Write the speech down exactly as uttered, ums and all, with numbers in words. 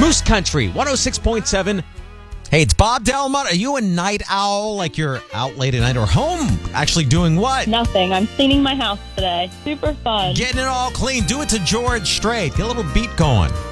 Moose Country, one oh six point seven. Hey, it's Bob Delmont. Are you a night owl, like you're out late at night, or home actually doing what? Nothing. I'm cleaning my house today. Super fun. Getting it all clean. Do it to George Strait. Get a little beat going.